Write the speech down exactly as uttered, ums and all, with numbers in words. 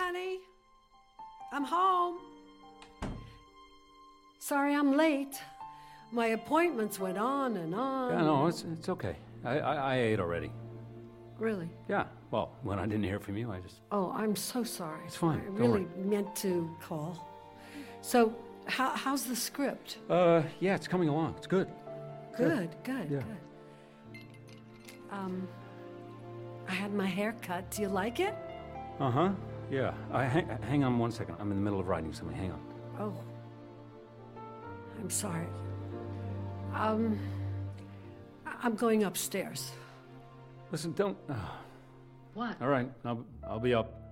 honey. I'm home. Sorry I'm late. My appointments went on and on. Yeah, no, it's it's okay. I, I, I ate already. Really? Yeah, well, when I didn't hear from you, I just... Oh, I'm so sorry. It's fine. I Don't really worry. meant to call. So, how, how's the script? Uh, yeah, it's coming along. It's good. Good, good, Yeah. good. Um, I had my hair cut. Do you like it? Uh-huh, yeah. I, hang, hang on one second. I'm in the middle of writing something. Hang on. Oh. I'm sorry. Um, I- I'm going upstairs. Listen, don't... Uh, What? all right, I'll, I'll be up.